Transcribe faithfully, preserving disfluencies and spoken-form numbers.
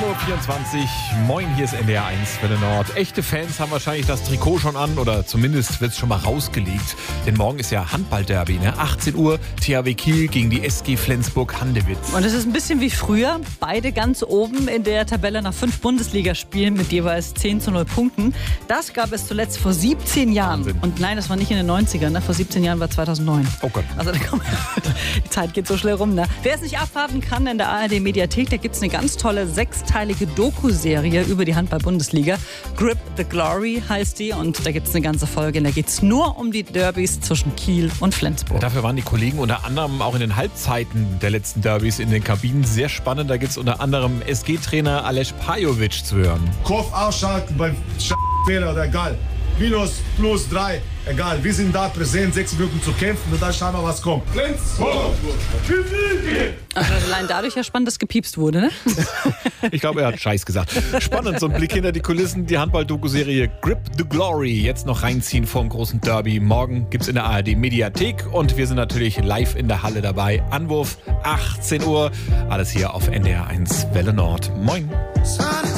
Uhr vierundzwanzig. Moin, hier ist N D R eins Welle Nord. Echte Fans haben wahrscheinlich das Trikot schon an oder zumindest wird es schon mal rausgelegt. Denn morgen ist ja Handball-Derby, ne? achtzehn Uhr, T H W Kiel gegen die S G Flensburg-Handewitt. Und es ist ein bisschen wie früher. Beide ganz oben in der Tabelle nach fünf Bundesligaspielen mit jeweils zehn zu null Punkten. Das gab es zuletzt vor siebzehn Jahren. Wahnsinn. Und nein, das war nicht in den neunzigern. Ne? Vor siebzehn Jahren war zweitausendneun. Oh Gott. Also da kommt, die Zeit geht so schnell rum. Ne? Wer es nicht abwarten kann, in der A R D-Mediathek, da gibt es eine ganz tolle sechsteilige Doku-Serie über die Handball-Bundesliga. Grip the Glory heißt die und da gibt es eine ganze Folge. Da geht es nur um die Derbys zwischen Kiel und Flensburg. Dafür waren die Kollegen unter anderem auch in den Halbzeiten der letzten Derbys in den Kabinen sehr spannend. Da gibt es unter anderem S G-Trainer Aleš Pajovic zu hören. Kopf ausschalten beim Fehler oder egal. Minus, plus, drei, egal. Wir sind da präsent, sechs Minuten zu kämpfen und dann schauen wir, was kommt. Also allein dadurch ja spannend, dass gepiepst wurde, ne? Ich glaube, er hat Scheiß gesagt. Spannend, so ein Blick hinter die Kulissen. Die Handball-Doku-Serie Grip the Glory. Jetzt noch reinziehen vor dem großen Derby. Morgen gibt's in der A R D-Mediathek und wir sind natürlich live in der Halle dabei. Anwurf achtzehn Uhr. Alles hier auf N D R eins Welle Nord. Moin.